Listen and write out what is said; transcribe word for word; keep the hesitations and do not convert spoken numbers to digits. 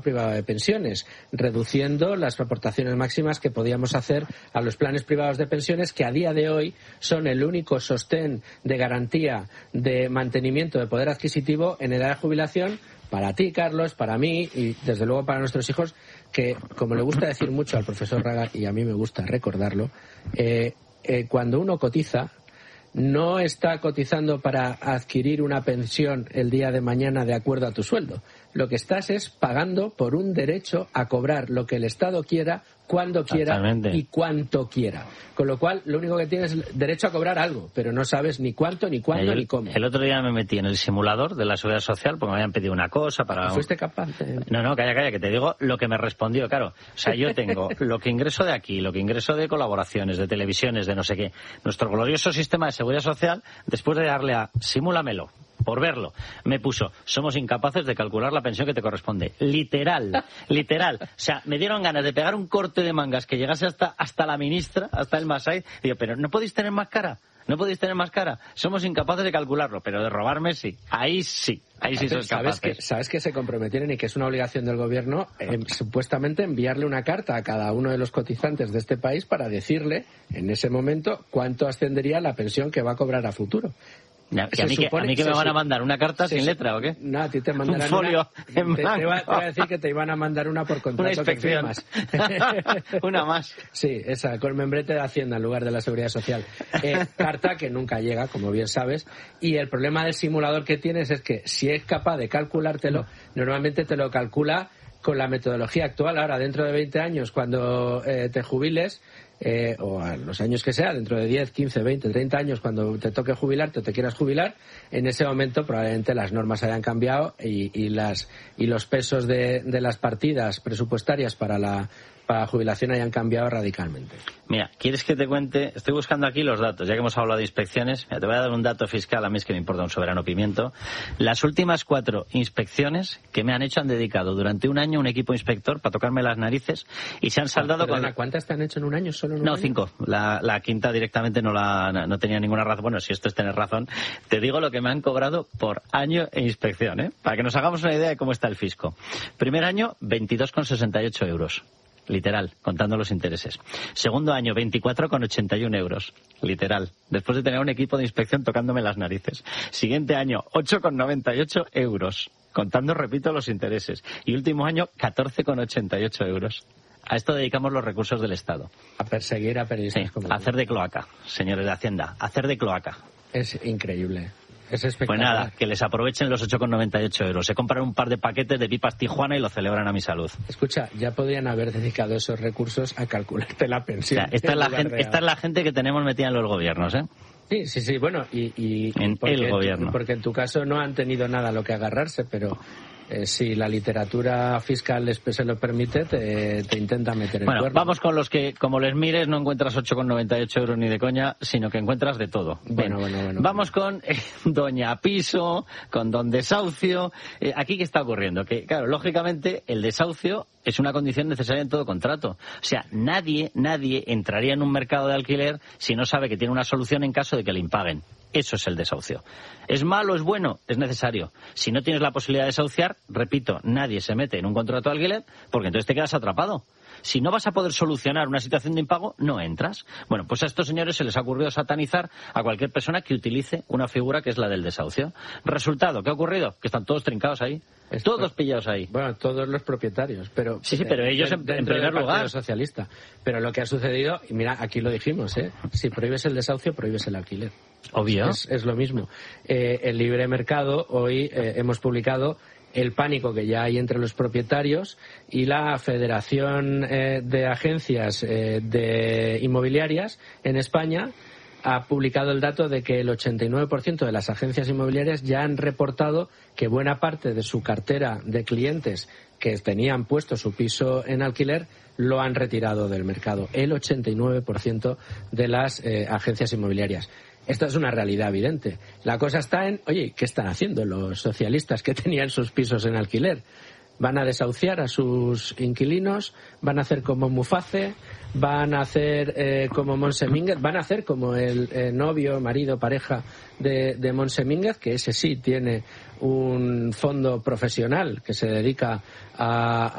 privado de pensiones, reduciendo las aportaciones máximas que podíamos hacer a los planes privados de pensiones, que a día de hoy son el único sostén de garantía de mantenimiento de poder adquisitivo en edad de jubilación para ti, Carlos, para mí y desde luego para nuestros hijos, que como le gusta decir mucho al profesor Raga, y a mí me gusta recordarlo, eh, eh, cuando uno cotiza, no está cotizando para adquirir una pensión el día de mañana de acuerdo a tu sueldo. Lo que estás es pagando por un derecho a cobrar lo que el Estado quiera, cuando quiera y cuánto quiera. Con lo cual, lo único que tienes es derecho a cobrar algo, pero no sabes ni cuánto, ni cuándo, el, ni cómo. El otro día me metí en el simulador de la Seguridad Social porque me habían pedido una cosa para... ¿Fuiste capaz de...? No, no, calla, calla, que te digo lo que me respondió, claro. O sea, yo tengo lo que ingreso de aquí, lo que ingreso de colaboraciones, de televisiones, de no sé qué. Nuestro glorioso sistema de Seguridad Social, después de darle a simúlamelo, por verlo, me puso, somos incapaces de calcular la pensión que te corresponde. Literal, literal. O sea, me dieron ganas de pegar un corte de mangas que llegase hasta hasta la ministra, hasta el Masai. Digo, pero ¿no podéis tener más cara? ¿No podéis tener más cara? Somos incapaces de calcularlo, pero de robarme sí. Ahí sí. Ahí sí sois ¿Sabes capaces. que, ¿Sabes que se comprometieron y que es una obligación del gobierno eh, supuestamente enviarle una carta a cada uno de los cotizantes de este país para decirle en ese momento cuánto ascendería la pensión que va a cobrar a futuro? Ya, que a, mí supone, que, a mí que me van a mandar una carta sin letra, ¿o qué? No, a ti te mandarán un folio una, en te, te, iba, te iba a decir que te iban a mandar una por contrato. Una inspección. Una más. Sí, esa, con membrete de Hacienda en lugar de la Seguridad Social. Eh, carta que nunca llega, como bien sabes, y el problema del simulador que tienes es que si es capaz de calculártelo, normalmente te lo calcula con la metodología actual. Ahora, dentro de veinte años, cuando eh, te jubiles, eh, o a los años que sea, dentro de diez, quince, veinte, treinta años, cuando te toque jubilarte o te quieras jubilar, en ese momento probablemente las normas hayan cambiado y, y, las, y los pesos de, de las partidas presupuestarias para la, para la jubilación hayan cambiado radicalmente. Mira, ¿quieres que te cuente? Estoy buscando aquí los datos, ya que hemos hablado de inspecciones. Mira, te voy a dar un dato fiscal, a mí es que me importa un soberano pimiento. Las últimas cuatro inspecciones que me han hecho han dedicado durante un año un equipo inspector para tocarme las narices y se han saldado Perdona, con... ¿cuántas te han hecho en un año? ¿Solo en un no, año? cinco. La, la quinta directamente no, la, no tenía ninguna razón. Bueno, si esto es tener razón, te digo lo que me han cobrado por año e inspección, ¿eh? Para que nos hagamos una idea de cómo está el fisco. Primer año, veintidós con sesenta y ocho euros. Literal, contando los intereses. Segundo año, veinticuatro con ochenta y uno euros. Literal. Después de tener un equipo de inspección tocándome las narices. Siguiente año, ocho con noventa y ocho euros. Contando, repito, los intereses. Y último año, catorce con ochenta y ocho euros. A esto dedicamos los recursos del Estado. A perseguir a periodistas. Sí, como a hacer de cloaca, señores de Hacienda. A hacer de cloaca. Es increíble. Es espectacular. Pues nada, que les aprovechen los ocho con noventa y ocho euros. Se compran un par de paquetes de pipas Tijuana y lo celebran a mi salud. Escucha, ya podrían haber dedicado esos recursos a calcularte la pensión. O sea, esta, es la gente, esta es la gente que tenemos metida en los gobiernos, ¿eh? Sí, sí, sí. Bueno, y, y en el gobierno. Porque en tu caso no han tenido nada a lo que agarrarse, pero... Eh, si la literatura fiscal les, se lo permite, te, te intenta meter el bueno, cuerno. Vamos con los que, como les mires, no encuentras ocho con noventa y ocho euros ni de coña, sino que encuentras de todo. Bueno, bueno, bueno. Vamos con eh, Doña Piso, con Don Desahucio. Eh, aquí, ¿qué está ocurriendo? Que, claro, lógicamente, el desahucio es una condición necesaria en todo contrato. O sea, nadie, nadie entraría en un mercado de alquiler si no sabe que tiene una solución en caso de que le impaguen. Eso es el desahucio. ¿Es malo? ¿Es bueno? Es necesario. Si no tienes la posibilidad de desahuciar, repito, nadie se mete en un contrato de alquiler porque entonces te quedas atrapado. Si no vas a poder solucionar una situación de impago, no entras. Bueno, pues a estos señores se les ha ocurrido satanizar a cualquier persona que utilice una figura que es la del desahucio. Resultado, ¿qué ha ocurrido? Que están todos trincados ahí. Esto, todos pillados ahí. Bueno, todos los propietarios, pero... Sí, sí, pero ellos en, en primer lugar. Socialista. Pero lo que ha sucedido, y mira, aquí lo dijimos, ¿eh? Si prohíbes el desahucio, prohíbes el alquiler. Obvio. Es, es lo mismo. Eh, el libre mercado, hoy eh, hemos publicado el pánico que ya hay entre los propietarios y la Federación eh, de Agencias eh, de Inmobiliarias en España ha publicado el dato de que el ochenta y nueve por ciento de las agencias inmobiliarias ya han reportado que buena parte de su cartera de clientes que tenían puesto su piso en alquiler lo han retirado del mercado. El ochenta y nueve por ciento de las eh, agencias inmobiliarias. Esto es una realidad evidente. La cosa está en, oye, ¿qué están haciendo los socialistas que tenían sus pisos en alquiler? van a desahuciar a sus inquilinos, van a hacer como Muface, van a hacer eh, como Montse Mínguez, van a hacer como el eh, novio, marido, pareja de, de Montse Mínguez, que ese sí tiene un fondo profesional que se dedica a,